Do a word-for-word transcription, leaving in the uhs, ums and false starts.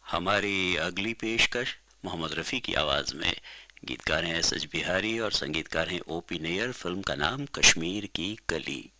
हमारी अगली पेशकश मोहम्मद रफ़ी की आवाज़ में। गीतकार हैं एस एच बिहारी और संगीतकार हैं ओ पी नैयर। फिल्म का नाम कश्मीर की कली।